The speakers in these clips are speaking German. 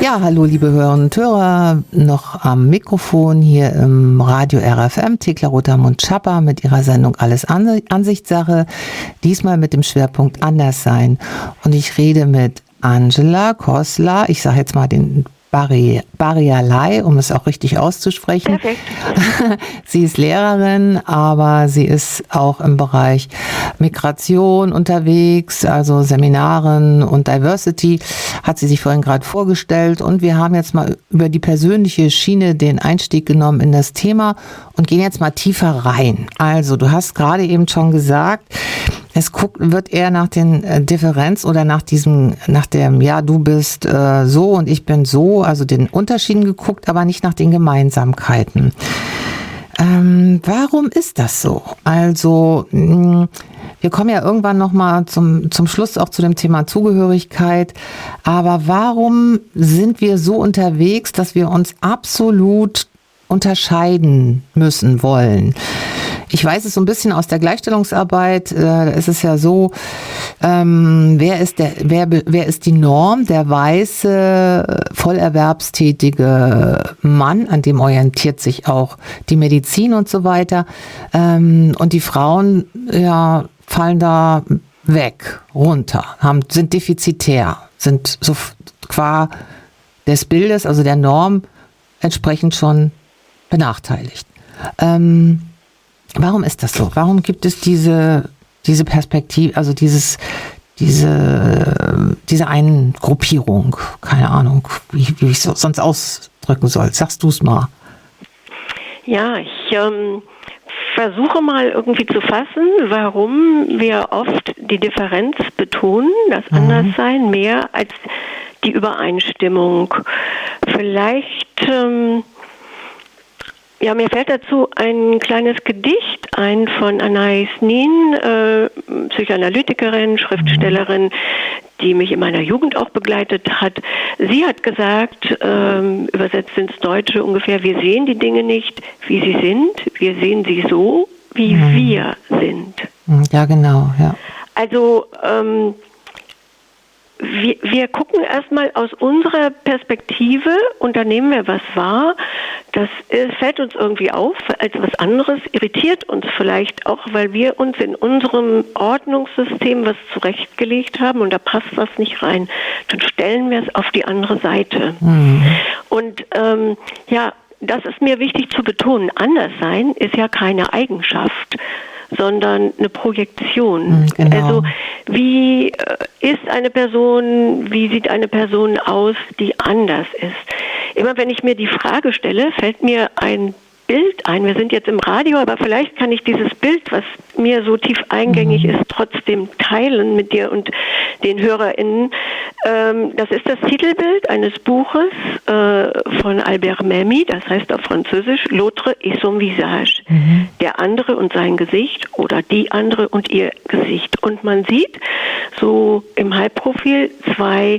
Ja, hallo liebe Hörerinnen und Hörer, noch am Mikrofon hier im Radio RFM, Thekla Rotermund-Schapper mit ihrer Sendung Alles Ansichtssache, diesmal mit dem Schwerpunkt Anderssein. Und ich rede mit Angela Kosler, ich sage jetzt mal den Barialai, um es auch richtig auszusprechen. Perfekt. Sie ist Lehrerin, aber sie ist auch im Bereich Migration unterwegs, also Seminaren und Diversity, hat sie sich vorhin gerade vorgestellt. Und wir haben jetzt mal über die persönliche Schiene den Einstieg genommen in das Thema und gehen jetzt mal tiefer rein. Also, du hast gerade eben schon gesagt, wird eher nach den Differenz oder nach dem, ja, du bist so und ich bin so, also den Unterschieden geguckt, aber nicht nach den Gemeinsamkeiten. Warum ist das so? Also, wir kommen ja irgendwann nochmal zum Schluss auch zu dem Thema Zugehörigkeit, aber warum sind wir so unterwegs, dass wir uns absolut unterscheiden müssen wollen? Ich weiß es so ein bisschen aus der Gleichstellungsarbeit, da ist es ja so, wer ist die Norm? Der weiße, vollerwerbstätige Mann, an dem orientiert sich auch die Medizin und so weiter. Und die Frauen, ja, fallen da weg, runter, sind defizitär, sind so qua des Bildes, also der Norm, entsprechend schon benachteiligt. Warum ist das so? Warum gibt es diese Perspektive, also diese einen Gruppierung? Keine Ahnung, wie ich es sonst ausdrücken soll. Sagst du es mal. Ja, ich versuche mal irgendwie zu fassen, warum wir oft die Differenz betonen, das Anderssein, mehr als die Übereinstimmung. Vielleicht... Ja, mir fällt dazu ein kleines Gedicht ein von Anais Nin, Psychoanalytikerin, Schriftstellerin, die mich in meiner Jugend auch begleitet hat. Sie hat gesagt, übersetzt ins Deutsche ungefähr, wir sehen die Dinge nicht, wie sie sind, wir sehen sie so, wie wir sind. Ja, genau, ja. Also, wir gucken erstmal aus unserer Perspektive und da nehmen wir was wahr. Das fällt uns irgendwie auf als was anderes, irritiert uns vielleicht auch, weil wir uns in unserem Ordnungssystem was zurechtgelegt haben und da passt was nicht rein. Dann stellen wir es auf die andere Seite. Und ja, das ist mir wichtig zu betonen. Anderssein ist ja keine Eigenschaft, sondern eine Projektion. Genau. Also wie ist eine Person, wie sieht eine Person aus, die anders ist? Immer wenn ich mir die Frage stelle, fällt mir ein Bild ein. Wir sind jetzt im Radio, aber vielleicht kann ich dieses Bild, was mir so tief eingängig ist, trotzdem teilen mit dir und den HörerInnen. Das ist das Titelbild eines Buches von Albert Memmi, das heißt auf Französisch L'autre et son visage. Der andere und sein Gesicht oder die andere und ihr Gesicht. Und man sieht so im Halbprofil zwei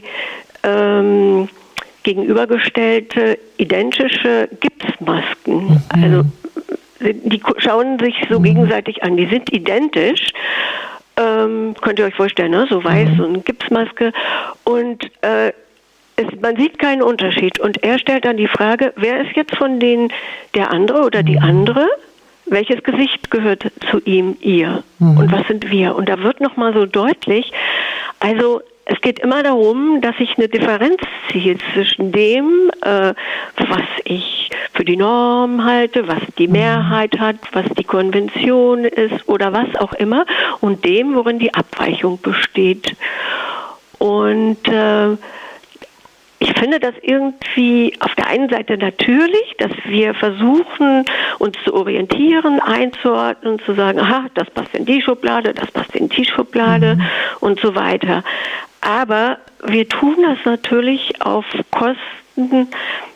gegenübergestellte, identische Gipsmasken. Also die schauen sich so gegenseitig an. Die sind identisch. Könnt ihr euch vorstellen, ne? So weiß, so eine Gipsmaske. Und man sieht keinen Unterschied. Und er stellt dann die Frage, wer ist jetzt von denen der andere oder die andere? Welches Gesicht gehört zu ihm, ihr? Und was sind wir? Und da wird nochmal so deutlich, also es geht immer darum, dass ich eine Differenz ziehe zwischen dem, was ich für die Norm halte, was die Mehrheit hat, was die Konvention ist oder was auch immer, und dem, worin die Abweichung besteht. Und ich finde das irgendwie auf der einen Seite natürlich, dass wir versuchen, uns zu orientieren, einzuordnen, zu sagen, aha, das passt in die Schublade, das passt in die Schublade und so weiter. Aber wir tun das natürlich auf Kosten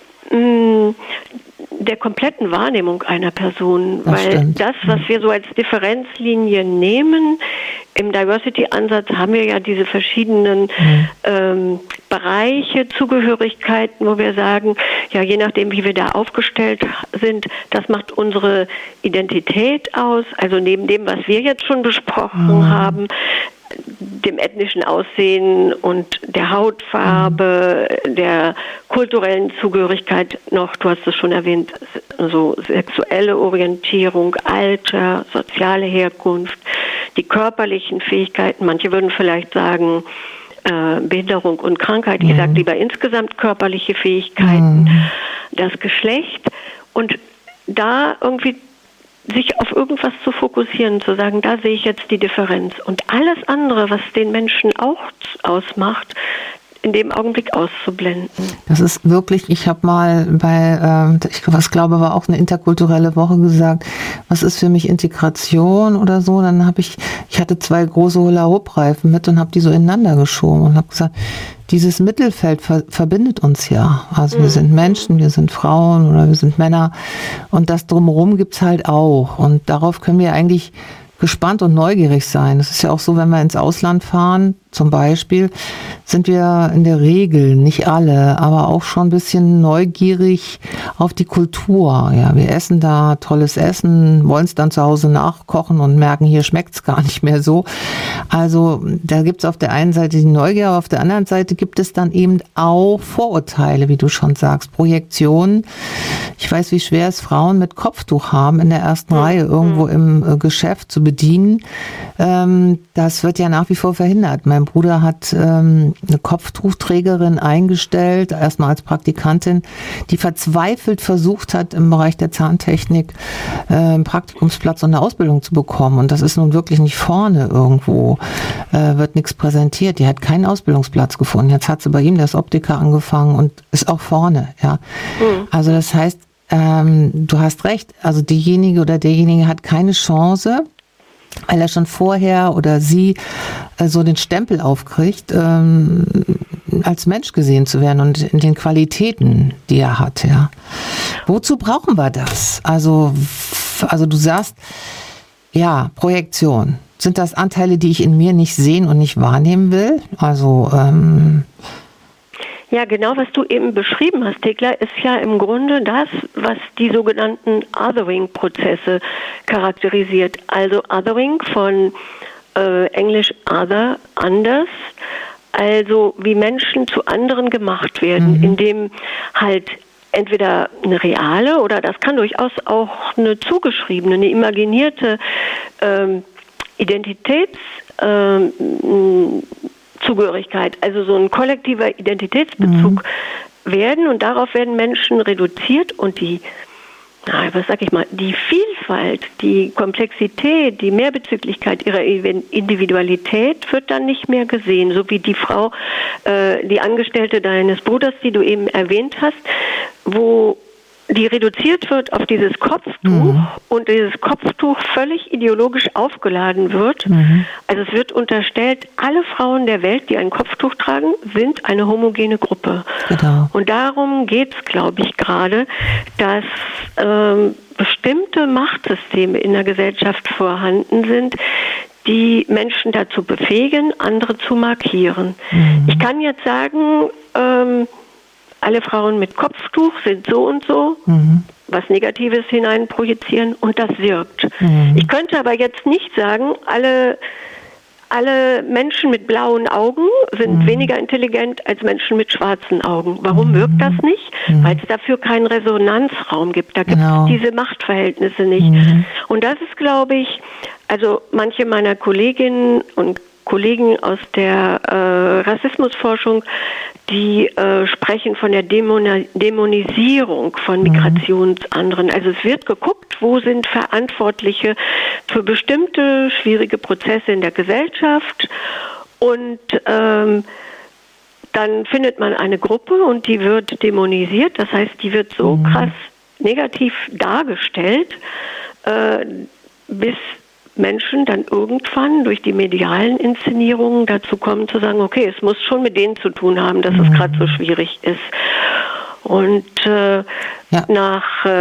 der kompletten Wahrnehmung einer Person, weil das, was wir so als Differenzlinie nehmen, im Diversity-Ansatz haben wir ja diese verschiedenen Bereiche, Zugehörigkeiten, wo wir sagen, ja, je nachdem, wie wir da aufgestellt sind, das macht unsere Identität aus. Also neben dem, was wir jetzt schon besprochen haben, dem ethnischen Aussehen und der Hautfarbe, der kulturellen Zugehörigkeit noch, du hast es schon erwähnt, so sexuelle Orientierung, Alter, soziale Herkunft, die körperlichen Fähigkeiten, manche würden vielleicht sagen Behinderung und Krankheit, ich sage lieber insgesamt körperliche Fähigkeiten, das Geschlecht und da irgendwie sich auf irgendwas zu fokussieren, zu sagen, da sehe ich jetzt die Differenz. Und alles andere, was den Menschen auch ausmacht, in dem Augenblick auszublenden. Das ist wirklich, ich habe mal bei, ich glaube, war auch eine interkulturelle Woche gesagt, was ist für mich Integration oder so, dann habe ich hatte 2 große Hula-Hoop-Reifen mit und habe die so ineinander geschoben und habe gesagt, dieses Mittelfeld verbindet uns ja. Also wir sind Menschen, wir sind Frauen oder wir sind Männer und das Drumherum gibt's halt auch und darauf können wir eigentlich gespannt und neugierig sein. Das ist ja auch so, wenn wir ins Ausland fahren, zum Beispiel, sind wir in der Regel, nicht alle, aber auch schon ein bisschen neugierig auf die Kultur. Ja, wir essen da tolles Essen, wollen es dann zu Hause nachkochen und merken, hier schmeckt's gar nicht mehr so. Also da gibt's auf der einen Seite die Neugier, aber auf der anderen Seite gibt es dann eben auch Vorurteile, wie du schon sagst, Projektionen. Ich weiß, wie schwer es Frauen mit Kopftuch haben, in der ersten Reihe irgendwo im Geschäft zu bedienen. Das wird ja nach wie vor verhindert. Mein Bruder hat eine Kopftuchträgerin eingestellt, erstmal als Praktikantin, die verzweifelt versucht hat, im Bereich der Zahntechnik einen Praktikumsplatz und eine Ausbildung zu bekommen. Und das ist nun wirklich nicht vorne irgendwo, wird nichts präsentiert. Die hat keinen Ausbildungsplatz gefunden. Jetzt hat sie bei ihm, der ist Optiker, angefangen und ist auch vorne. Ja. Also das heißt, du hast recht, also diejenige oder derjenige hat keine Chance, weil er schon vorher oder sie so den Stempel aufkriegt, als Mensch gesehen zu werden und in den Qualitäten, die er hat. Ja. Wozu brauchen wir das? Also du sagst, ja, Projektion. Sind das Anteile, die ich in mir nicht sehen und nicht wahrnehmen will? Also ja, genau, was du eben beschrieben hast, Thekla, ist ja im Grunde das, was die sogenannten Othering-Prozesse charakterisiert. Also Othering von Englisch other, anders, also wie Menschen zu anderen gemacht werden, indem halt entweder eine reale oder das kann durchaus auch eine zugeschriebene, eine imaginierte Zugehörigkeit, also so ein kollektiver Identitätsbezug werden und darauf werden Menschen reduziert und die Vielfalt, die Komplexität, die Mehrbezüglichkeit ihrer Individualität wird dann nicht mehr gesehen, so wie die Frau, die Angestellte deines Bruders, die du eben erwähnt hast, wo die reduziert wird auf dieses Kopftuch und dieses Kopftuch völlig ideologisch aufgeladen wird. Also es wird unterstellt, alle Frauen der Welt, die ein Kopftuch tragen, sind eine homogene Gruppe. Genau. Und darum geht es, glaube ich, gerade, dass bestimmte Machtsysteme in der Gesellschaft vorhanden sind, die Menschen dazu befähigen, andere zu markieren. Ich kann jetzt sagen, alle Frauen mit Kopftuch sind so und so, was Negatives hineinprojizieren und das wirkt. Ich könnte aber jetzt nicht sagen, alle Menschen mit blauen Augen sind weniger intelligent als Menschen mit schwarzen Augen. Warum wirkt das nicht? Weil es dafür keinen Resonanzraum gibt. Da gibt es diese Machtverhältnisse nicht. Und das ist, glaube ich, also manche meiner Kolleginnen und Kollegen aus der Rassismusforschung, die sprechen von der Dämonisierung von Migrationsanderen. Also es wird geguckt, wo sind Verantwortliche für bestimmte schwierige Prozesse in der Gesellschaft und dann findet man eine Gruppe und die wird dämonisiert, das heißt, die wird so krass negativ dargestellt, bis Menschen dann irgendwann durch die medialen Inszenierungen dazu kommen zu sagen, okay, es muss schon mit denen zu tun haben, dass es gerade so schwierig ist. Und nach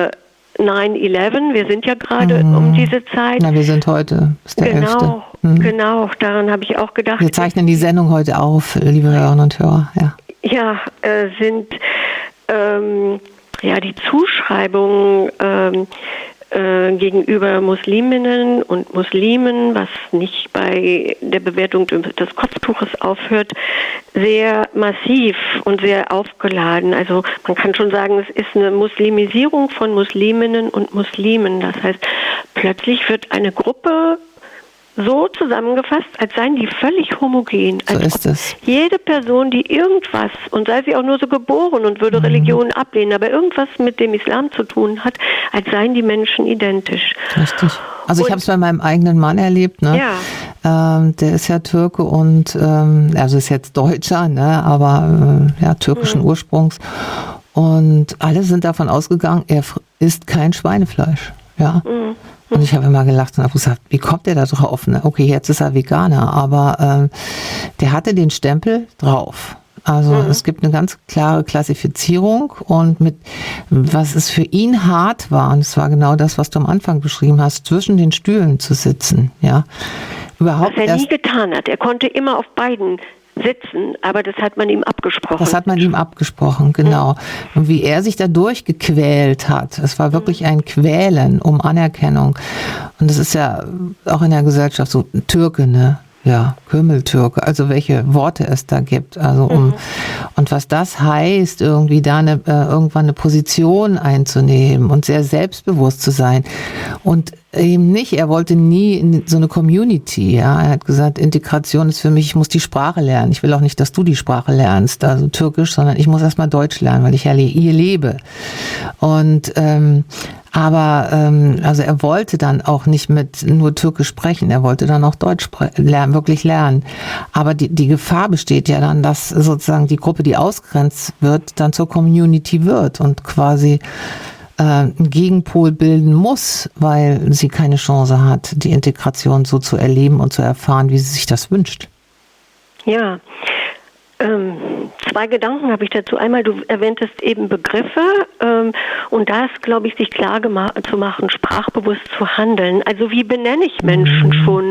9/11, wir sind ja gerade um diese Zeit. Na, wir sind heute, ist der 11. Genau, daran habe ich auch gedacht. Wir zeichnen die Sendung heute auf, liebe Hörerinnen und Hörer. Ja, sind die Zuschreibungen gegenüber Musliminnen und Muslimen, was nicht bei der Bewertung des Kopftuches aufhört, sehr massiv und sehr aufgeladen. Also man kann schon sagen, es ist eine Muslimisierung von Musliminnen und Muslimen. Das heißt, plötzlich wird eine Gruppe so zusammengefasst, als seien die völlig homogen. So ist es. Jede Person, die irgendwas, und sei sie auch nur so geboren und würde Religion ablehnen, aber irgendwas mit dem Islam zu tun hat, als seien die Menschen identisch. Richtig. Also ich habe es bei meinem eigenen Mann erlebt, ne? Ja. Der ist ja Türke und also ist jetzt Deutscher, ne? Aber türkischen Ursprungs. Und alle sind davon ausgegangen, er isst kein Schweinefleisch. Ja. Und ich habe immer gelacht und habe gesagt, wie kommt der da drauf? Ne? Okay, jetzt ist er Veganer, aber der hatte den Stempel drauf. Also es gibt eine ganz klare Klassifizierung und mit was es für ihn hart war, und es war genau das, was du am Anfang beschrieben hast, zwischen den Stühlen zu sitzen. Ja. Überhaupt was er nie getan hat. Er konnte immer auf beiden sitzen, aber das hat man ihm abgesprochen. Das hat man ihm abgesprochen, genau. Und wie er sich da durchgequält hat, es war wirklich ein Quälen um Anerkennung. Und das ist ja auch in der Gesellschaft so, Türke, ne? Ja, Kümmeltürke, also welche Worte es da gibt. Also und was das heißt, irgendwie da irgendwann eine Position einzunehmen und sehr selbstbewusst zu sein. Und eben nicht, er wollte nie in so eine Community, ja. Er hat gesagt, Integration ist für mich, ich muss die Sprache lernen. Ich will auch nicht, dass du die Sprache lernst, also Türkisch, sondern ich muss erstmal Deutsch lernen, weil ich ja hier lebe. Und also er wollte dann auch nicht mit nur Türkisch sprechen, er wollte dann auch Deutsch wirklich lernen. Aber die Gefahr besteht ja dann, dass sozusagen die Gruppe, die ausgrenzt wird, dann zur Community wird und quasi einen Gegenpol bilden muss, weil sie keine Chance hat, die Integration so zu erleben und zu erfahren, wie sie sich das wünscht. Ja, zwei Gedanken habe ich dazu. Einmal, du erwähntest eben Begriffe und da ist, glaube ich, sich klar zu machen, sprachbewusst zu handeln. Also wie benenne ich Menschen schon?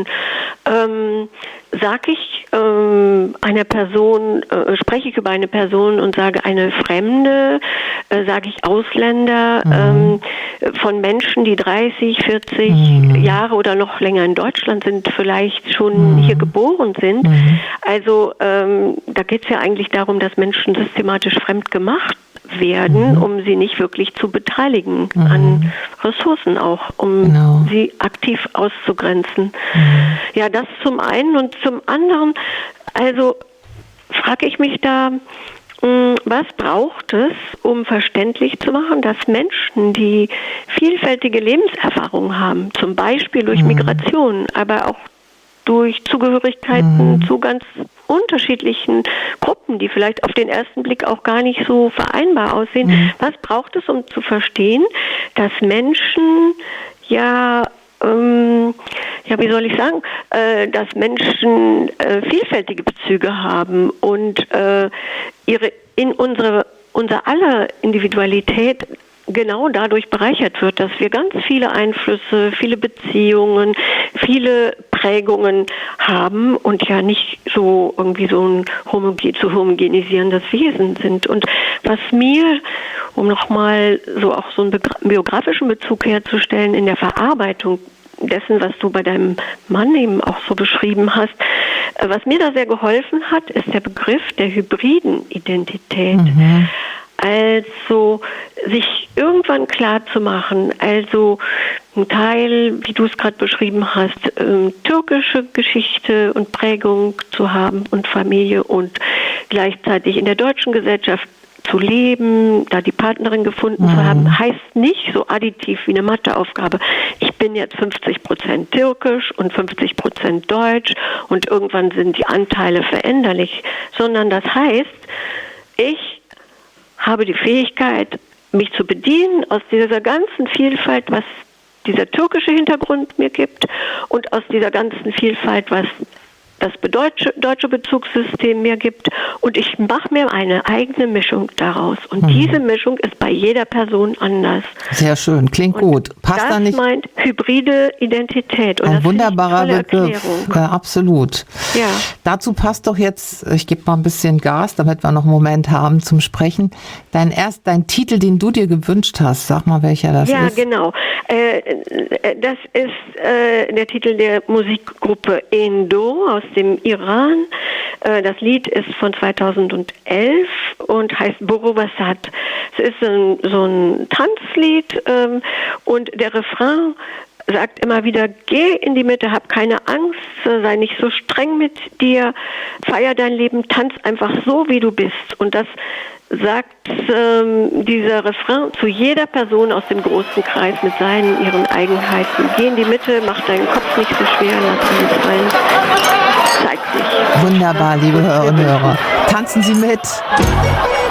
Sage ich einer Person, spreche ich über eine Person und sage eine Fremde, sage ich Ausländer, von Menschen, die 30, 40 Jahre oder noch länger in Deutschland sind, vielleicht schon hier geboren sind. Also da geht es ja eigentlich darum, dass Menschen systematisch fremd gemacht werden, um sie nicht wirklich zu beteiligen an Ressourcen auch, um sie aktiv auszugrenzen. Ja, das zum einen und zum anderen, also frage ich mich da, was braucht es, um verständlich zu machen, dass Menschen, die vielfältige Lebenserfahrungen haben, zum Beispiel durch Migration, aber auch durch Zugehörigkeiten zu ganz unterschiedlichen Gruppen, die vielleicht auf den ersten Blick auch gar nicht so vereinbar aussehen. Was braucht es, um zu verstehen, dass Menschen wie soll ich sagen, dass Menschen vielfältige Bezüge haben und unser aller Individualität genau dadurch bereichert wird, dass wir ganz viele Einflüsse, viele Beziehungen, viele Prägungen haben und ja nicht so irgendwie so ein zu homogenisierendes Wesen sind. Und was mir, um nochmal so auch so einen biografischen Bezug herzustellen, in der Verarbeitung dessen, was du bei deinem Mann eben auch so beschrieben hast, was mir da sehr geholfen hat, ist der Begriff der hybriden Identität. Also sich irgendwann klar zu machen, also ein Teil, wie du es gerade beschrieben hast, türkische Geschichte und Prägung zu haben und Familie und gleichzeitig in der deutschen Gesellschaft zu leben, da die Partnerin gefunden zu haben, heißt nicht so additiv wie eine Matheaufgabe. Ich bin jetzt 50% türkisch und 50% deutsch und irgendwann sind die Anteile veränderlich, sondern das heißt, ich habe die Fähigkeit, mich zu bedienen aus dieser ganzen Vielfalt, was dieser türkische Hintergrund mir gibt und aus dieser ganzen Vielfalt, was das deutsche Bezugssystem mir gibt und ich mache mir eine eigene Mischung daraus. Und diese Mischung ist bei jeder Person anders. Sehr schön, klingt gut. Passt das da nicht? Meint hybride Identität. Und Ein das wunderbarer finde ich eine tolle Begriff. Erklärung. Absolut. Ja. Dazu passt doch jetzt, ich gebe mal ein bisschen Gas, damit wir noch einen Moment haben zum Sprechen. Dein Titel, den du dir gewünscht hast, sag mal, welcher das ist. Ja, genau. Das ist der Titel der Musikgruppe Endo aus dem Iran. Das Lied ist von 2011 und heißt Borobasat. Es ist so ein Tanzlied und der Refrain sagt immer wieder, geh in die Mitte, hab keine Angst, sei nicht so streng mit dir, feier dein Leben, tanz einfach so, wie du bist. Und das sagt dieser Refrain zu jeder Person aus dem großen Kreis mit ihren Eigenheiten. Geh in die Mitte, mach deinen Kopf nicht so schwer, lass alles fallen. Zeig dich. Wunderbar, liebe Hörerinnen und Hörer. Tanzen Sie mit.